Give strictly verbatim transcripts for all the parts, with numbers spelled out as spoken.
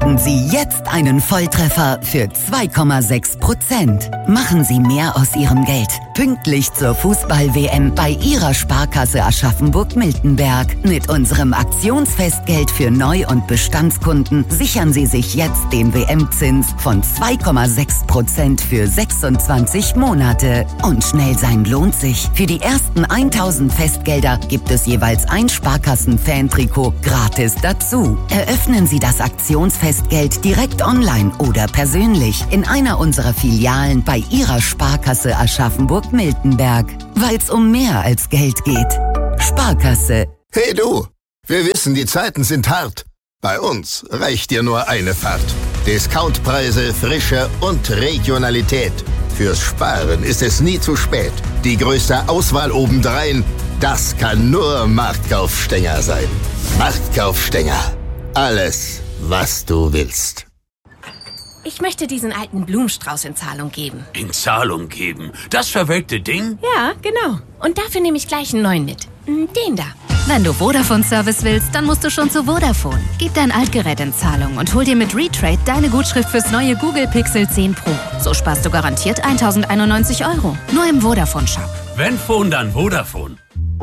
erhalten Sie jetzt einen Volltreffer für zwei Komma sechs Prozent. Machen Sie mehr aus Ihrem Geld. Pünktlich zur Fußball-W M bei Ihrer Sparkasse Aschaffenburg-Miltenberg. Mit unserem Aktionsfestgeld für Neu- und Bestandskunden sichern Sie sich jetzt den W M-Zins von zwei Komma sechs Prozent für sechsundzwanzig Monate. Und schnell sein lohnt sich. Für die ersten tausend Festgelder gibt es jeweils ein Sparkassen-Fan-Trikot gratis dazu. Eröffnen Sie das Aktionsfestgeld direkt online oder persönlich in einer unserer Filialen bei Ihrer Sparkasse Aschaffenburg-Miltenberg. Weil's um mehr als Geld geht. Sparkasse. Hey du, wir wissen, die Zeiten sind hart. Bei uns reicht dir nur eine Fahrt. Discountpreise, Frische und Regionalität. Fürs Sparen ist es nie zu spät. Die größte Auswahl obendrein, das kann nur Marktkaufstenger sein. Marktkaufstenger. Alles, was du willst. Ich möchte diesen alten Blumenstrauß in Zahlung geben. In Zahlung geben? Das verwelkte Ding? Ja, genau. Und dafür nehme ich gleich einen neuen mit. Den da. Wenn du Vodafone-Service willst, dann musst du schon zu Vodafone. Gib dein Altgerät in Zahlung und hol dir mit Retrade deine Gutschrift fürs neue Google Pixel zehn Pro. So sparst du garantiert tausendeinundneunzig Euro. Nur im Vodafone-Shop. Wenn Phone, dann Vodafone.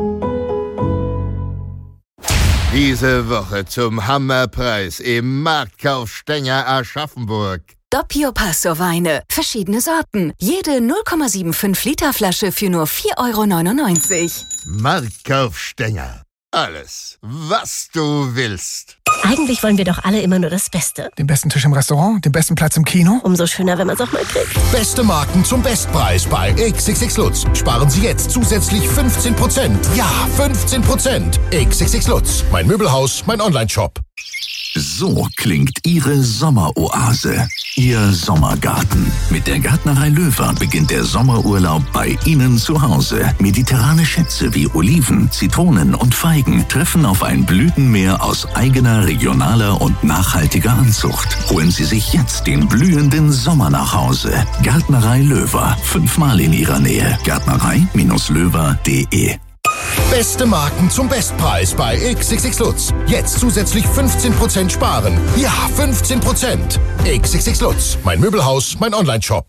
Diese Woche zum Hammerpreis im Marktkaufstenger Aschaffenburg. Doppio Passo Weine. Verschiedene Sorten. Jede null Komma fünfundsiebzig Liter Flasche für nur vier Euro neunundneunzig. Marktkaufstenger. Alles, was du willst. Eigentlich wollen wir doch alle immer nur das Beste. Den besten Tisch im Restaurant, den besten Platz im Kino. Umso schöner, wenn man es auch mal kriegt. Beste Marken zum Bestpreis bei X X X Lutz. Sparen Sie jetzt zusätzlich fünfzehn Prozent. Ja, fünfzehn Prozent. X X X Lutz. Mein Möbelhaus, mein Online-Shop. So klingt Ihre Sommeroase, Ihr Sommergarten. Mit der Gärtnerei Löwer beginnt der Sommerurlaub bei Ihnen zu Hause. Mediterrane Schätze wie Oliven, Zitronen und Feigen treffen auf ein Blütenmeer aus eigener, regionaler und nachhaltiger Anzucht. Holen Sie sich jetzt den blühenden Sommer nach Hause. Gärtnerei Löwer, fünfmal in Ihrer Nähe. Gärtnerei Löwer punkt de. Beste Marken zum Bestpreis bei X X X Lutz. Jetzt zusätzlich fünfzehn Prozent sparen. Ja, fünfzehn Prozent. X X X Lutz. Mein Möbelhaus, mein Online-Shop.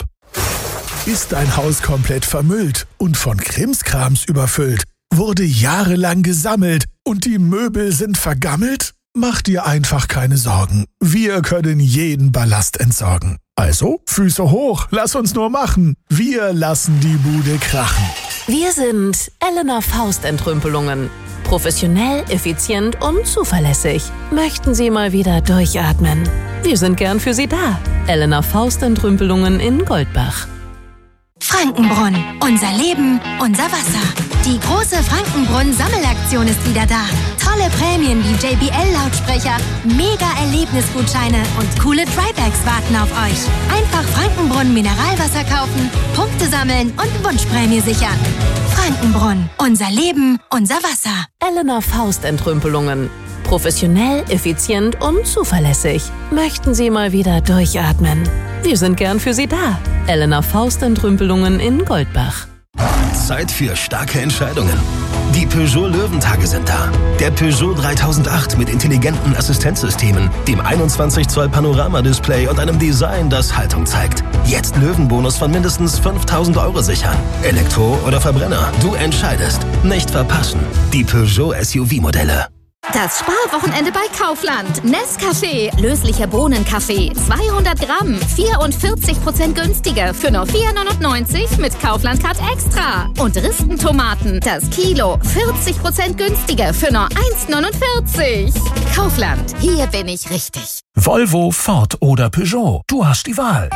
Ist dein Haus komplett vermüllt und von Krimskrams überfüllt? Wurde jahrelang gesammelt und die Möbel sind vergammelt? Mach dir einfach keine Sorgen. Wir können jeden Ballast entsorgen. Also, Füße hoch, lass uns nur machen. Wir lassen die Bude krachen. Wir sind Elena Faust Entrümpelungen. Professionell, effizient und zuverlässig. Möchten Sie mal wieder durchatmen? Wir sind gern für Sie da. Elena Faust Entrümpelungen in Goldbach. Frankenbrunn. Unser Leben, unser Wasser. Die große Frankenbrunn-Sammelaktion ist wieder da. Tolle Prämien wie J B L-Lautsprecher, Mega-Erlebnisgutscheine und coole Drybags warten auf euch. Einfach Frankenbrunn Mineralwasser kaufen, Punkte sammeln und Wunschprämie sichern. Frankenbrunn. Unser Leben, unser Wasser. Elena Faust Entrümpelungen. Professionell, effizient und zuverlässig. Möchten Sie mal wieder durchatmen? Wir sind gern für Sie da. Elena Faust Entrümpelungen in Goldbach. Zeit für starke Entscheidungen. Die Peugeot Löwentage sind da. Der Peugeot dreitausendacht mit intelligenten Assistenzsystemen, dem einundzwanzig Zoll Panoramadisplay und einem Design, das Haltung zeigt. Jetzt Löwenbonus von mindestens fünftausend Euro sichern. Elektro oder Verbrenner, du entscheidest. Nicht verpassen. Die Peugeot S U V-Modelle. Das Sparwochenende bei Kaufland. Nescafé, löslicher Bohnenkaffee, zweihundert Gramm, vierundvierzig Prozent günstiger für nur vier neunundneunzig mit Kaufland-Card Extra. Und Ristentomaten, das Kilo, vierzig Prozent günstiger für nur eins neunundvierzig. Kaufland, hier bin ich richtig. Volvo, Ford oder Peugeot, du hast die Wahl.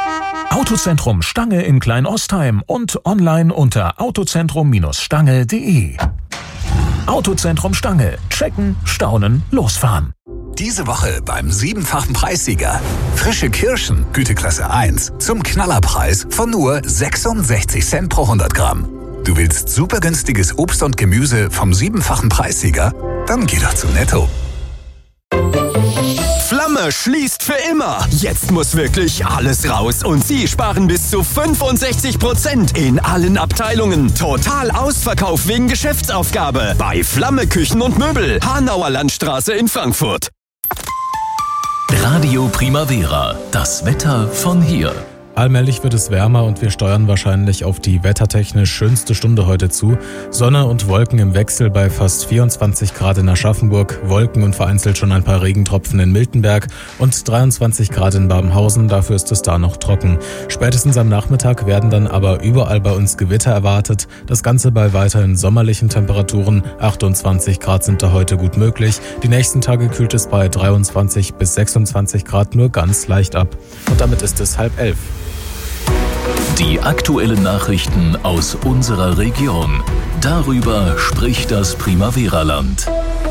Autozentrum Stange in Kleinostheim und online unter autozentrum Stange punkt de. Autozentrum Stange. Checken, staunen, losfahren. Diese Woche beim siebenfachen Preissieger. Frische Kirschen, Güteklasse eins, zum Knallerpreis von nur sechsundsechzig Cent pro hundert Gramm. Du willst super günstiges Obst und Gemüse vom siebenfachen Preissieger? Dann geh doch zu Netto. Flamme schließt für immer. Jetzt muss wirklich alles raus und Sie sparen bis zu fünfundsechzig Prozent in allen Abteilungen. Total Ausverkauf wegen Geschäftsaufgabe bei Flamme Küchen und Möbel, Hanauer Landstraße in Frankfurt. Radio Primavera, das Wetter von hier. Allmählich wird es wärmer und wir steuern wahrscheinlich auf die wettertechnisch schönste Stunde heute zu. Sonne und Wolken im Wechsel bei fast vierundzwanzig Grad in Aschaffenburg, Wolken und vereinzelt schon ein paar Regentropfen in Miltenberg und dreiundzwanzig Grad in Babenhausen, dafür ist es da noch trocken. Spätestens am Nachmittag werden dann aber überall bei uns Gewitter erwartet. Das Ganze bei weiterhin sommerlichen Temperaturen. achtundzwanzig Grad sind da heute gut möglich. Die nächsten Tage kühlt es bei dreiundzwanzig bis sechsundzwanzig Grad nur ganz leicht ab. Und damit ist es halb elf. Die aktuellen Nachrichten aus unserer Region. Darüber spricht das Primavera-Land.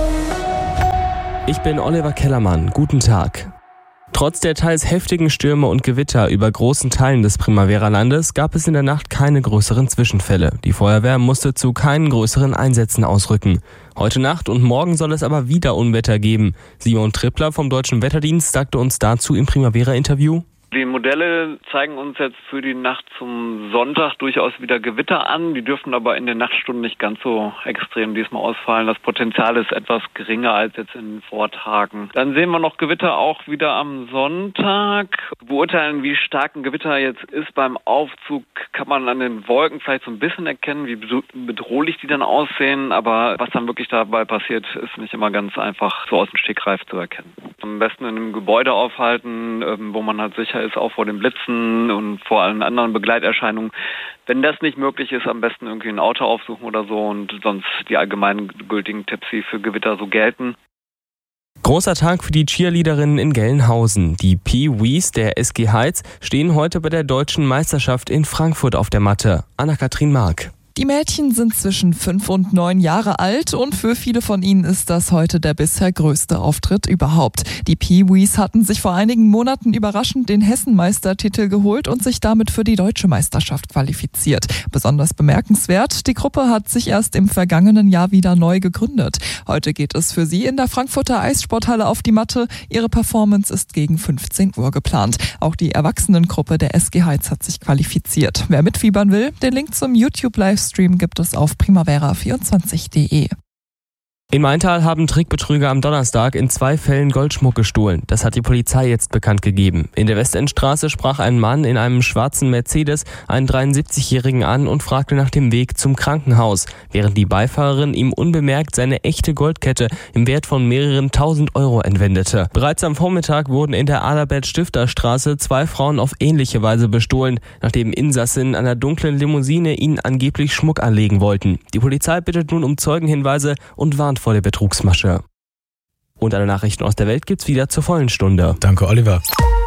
Ich bin Oliver Kellermann. Guten Tag. Trotz der teils heftigen Stürme und Gewitter über großen Teilen des Primavera-Landes gab es in der Nacht keine größeren Zwischenfälle. Die Feuerwehr musste zu keinen größeren Einsätzen ausrücken. Heute Nacht und morgen soll es aber wieder Unwetter geben. Simon Trippler vom Deutschen Wetterdienst sagte uns dazu im Primavera-Interview: Die Modelle zeigen uns jetzt für die Nacht zum Sonntag durchaus wieder Gewitter an. Die dürfen aber in den Nachtstunden nicht ganz so extrem diesmal ausfallen. Das Potenzial ist etwas geringer als jetzt in den Vortagen. Dann sehen wir noch Gewitter auch wieder am Sonntag. Beurteilen, wie stark ein Gewitter jetzt ist beim Aufzug, kann man an den Wolken vielleicht so ein bisschen erkennen, wie bedrohlich die dann aussehen. Aber was dann wirklich dabei passiert, ist nicht immer ganz einfach so aus dem Stegreif zu erkennen. Am besten in einem Gebäude aufhalten, wo man halt sicher ist, auch vor den Blitzen und vor allen anderen Begleiterscheinungen. Wenn das nicht möglich ist, am besten irgendwie ein Auto aufsuchen oder so und sonst die allgemeinen gültigen Tipps, die für Gewitter so gelten. Großer Tag für die Cheerleaderinnen in Gelnhausen. Die Pee-Wees der S G Heiz stehen heute bei der Deutschen Meisterschaft in Frankfurt auf der Matte. Anna-Kathrin Mark. Die Mädchen sind zwischen fünf und neun Jahre alt und für viele von ihnen ist das heute der bisher größte Auftritt überhaupt. Die Pee-Wees hatten sich vor einigen Monaten überraschend den Hessenmeistertitel geholt und sich damit für die deutsche Meisterschaft qualifiziert. Besonders bemerkenswert, die Gruppe hat sich erst im vergangenen Jahr wieder neu gegründet. Heute geht es für sie in der Frankfurter Eissporthalle auf die Matte. Ihre Performance ist gegen fünfzehn Uhr geplant. Auch die Erwachsenengruppe der S G Heiz hat sich qualifiziert. Wer mitfiebern will, den Link zum YouTube-Livestream Stream gibt es auf primavera vierundzwanzig punkt de. In Maintal haben Trickbetrüger am Donnerstag in zwei Fällen Goldschmuck gestohlen. Das hat die Polizei jetzt bekannt gegeben. In der Westendstraße sprach ein Mann in einem schwarzen Mercedes einen dreiundsiebzigjährigen an und fragte nach dem Weg zum Krankenhaus, während die Beifahrerin ihm unbemerkt seine echte Goldkette im Wert von mehreren tausend Euro entwendete. Bereits am Vormittag wurden in der Adalbert-Stifter-Straße zwei Frauen auf ähnliche Weise bestohlen, nachdem Insassinnen einer dunklen Limousine ihnen angeblich Schmuck anlegen wollten. Die Polizei bittet nun um Zeugenhinweise und warnt vor der Betrugsmasche. Und alle Nachrichten aus der Welt gibt's wieder zur vollen Stunde. Danke, Oliver.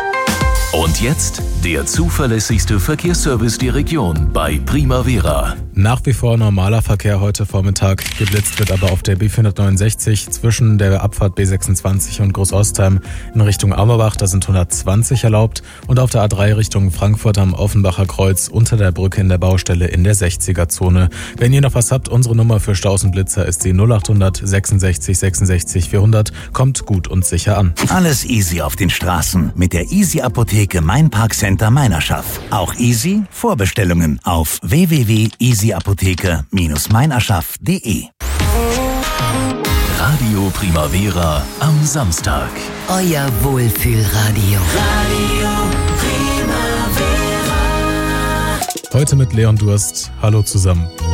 Und jetzt der zuverlässigste Verkehrsservice der Region bei Primavera. Nach wie vor normaler Verkehr heute Vormittag. Geblitzt wird aber auf der B vierhundertneunundsechzig zwischen der Abfahrt B sechsundzwanzig und Großostheim in Richtung Auerbach. Da sind hundertzwanzig erlaubt. Und auf der A drei Richtung Frankfurt am Offenbacher Kreuz unter der Brücke in der Baustelle in der sechziger-Zone. Wenn ihr noch was habt, unsere Nummer für Staus und Blitzer ist die null achthundert sechsundsechzig sechsundsechzig vierhundert. Kommt gut und sicher an. Alles easy auf den Straßen mit der Easy Apotheke Mein Parkcenter Meinerschaft. Auch easy Vorbestellungen auf w w w punkt easy apotheke Bindestrich meinerschaft punkt de. Radio Primavera am Samstag. Euer Wohlfühlradio. Radio Primavera. Heute mit Leon Durst. Hallo zusammen.